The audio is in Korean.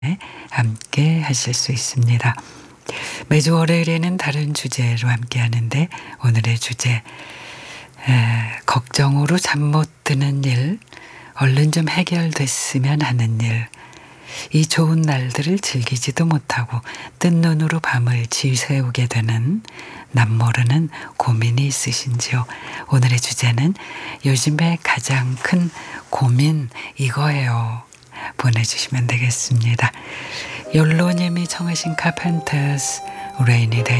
함께 하실 수 있습니다. 매주 월요일에는 다른 주제로 함께 하는데 오늘의 주제 걱정으로 잠 못 드는 일, 얼른 좀 해결됐으면 하는 일, 이 좋은 날들을 즐기지도 못하고 뜬 눈으로 밤을 지새우게 되는 남모르는 고민이 있으신지요? 오늘의 주제는 요즘에 가장 큰 고민 이거예요. 보내주시면 되겠습니다. 욜로님이 청하신 카펜터스 Rainy Day